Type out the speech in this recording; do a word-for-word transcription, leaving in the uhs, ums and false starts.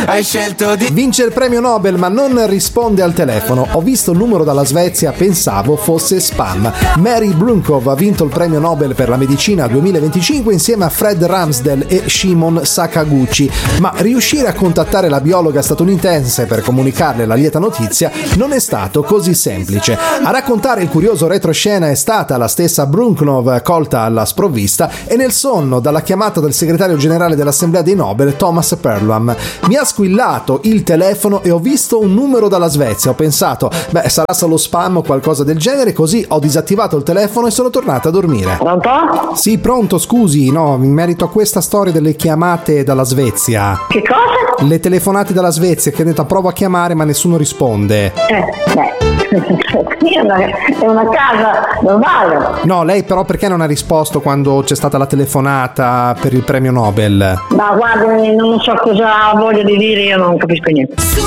hai scelto di... Vince il premio Nobel ma non risponde al telefono. Ho visto il numero dalla Svezia, pensavo fosse spam. Mary Brunkow ha vinto il premio Nobel per la medicina duemilaventicinque insieme a Fred Ramsdell e Shimon Sakaguchi, ma riuscire a contattare la biologa statunitense per comunicarle la lieta notizia non è stato così semplice. A raccontare il curioso retroscena è stata la stessa Brunkow, colta alla sprovvista e nel sonno dalla chiamata del segretario generale dell'Assemblea dei Nobel, Thomas Perlman. Mi ha squillato il telefono e ho visto un numero dalla Svezia. Ho pensato, beh, sarà solo spam o qualcosa del genere, così ho disattivato il telefono e sono tornata a dormire. Pronto? Sì, pronto, scusi, no, in merito a questa storia delle chiamate dalla Svezia. Che cosa? Le telefonate dalla Svezia, che ho detto provo a chiamare ma nessuno risponde. Eh, beh, sì, è una, è una casa normale. No, lei però perché non ha risposto quando c'è stata la telefonata per il premio Nobel? Ma guardi, non so cosa ha voglia di dire, io non capisco niente.